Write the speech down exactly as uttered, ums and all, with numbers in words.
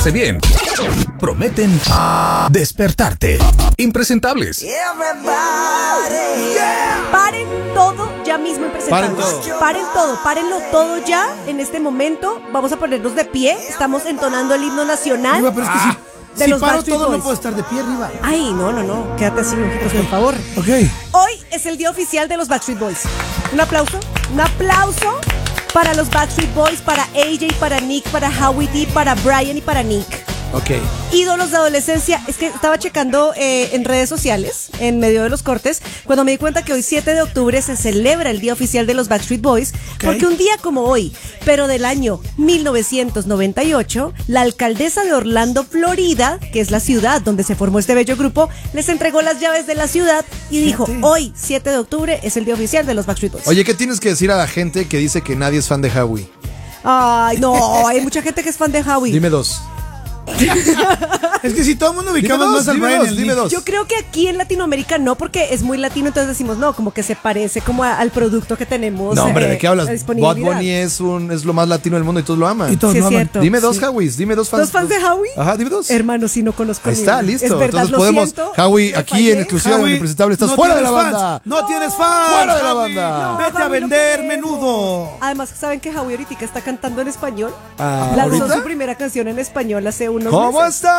bien. Prometen despertarte. Impresentables. Paren todo ya mismo, impresentables. Paren todo. Paren todo, párenlo todo ya. En este momento vamos a ponernos de pie. Estamos entonando el himno nacional. Riva, pero es que Ah. si, de si los paro Backstreet todo Boys. no puedo estar de pie, Riva. Ay, no, no, no. Quédate así, ojitos, por favor. Ok. Hoy es el día oficial de los Backstreet Boys. Un aplauso, un aplauso para los Backstreet Boys, para A J, para Nick, para Howie D, para Brian y para Nick. Ok. Ídolos de adolescencia. Es que estaba checando eh, en redes sociales, en medio de los cortes, cuando me di cuenta que hoy siete de octubre se celebra el día oficial de los Backstreet Boys, porque un día como hoy, pero del año mil novecientos noventa y ocho, la alcaldesa de Orlando, Florida, que es la ciudad donde se formó este bello grupo, les entregó las llaves de la ciudad y dijo, hoy, siete de octubre, es el día oficial de los Backstreet Boys. Oye, ¿qué tienes que decir a la gente que dice que nadie es fan de Howie? Ay, no, hay mucha gente que es fan de Howie. Dime dos. Es que si todo el mundo ubicamos Dime dos, más al dime Brian, dos, el dime Nick. dos. Yo creo que aquí en Latinoamérica no, porque es muy latino, entonces decimos, no, como que se parece como a- al producto que tenemos. No, hombre, eh, ¿de qué hablas? la Bad disponibilidad. Bunny es, un, es lo más latino del mundo y todos lo aman. Y todos Sí, lo es aman. cierto. Dime dos Sí. Howies, dime dos fans. ¿Dos fans de Howie? Ajá, dime dos. Hermano, si no conozco Ahí ni está, uno. listo. Es verdad, Entonces lo podemos. siento, Howie, me aquí fallé. en exclusiva en Howie, Impresentable, estás no fuera de la tienes banda. fans, No tienes fans. Fuera de la Howie. banda. Vete a Howie, lo vender queremos. menudo. Además, ¿saben que Howie ahorita está cantando en español? Ah, Lanzó ¿ahorita? su primera canción en español hace unos ¿Cómo meses. está?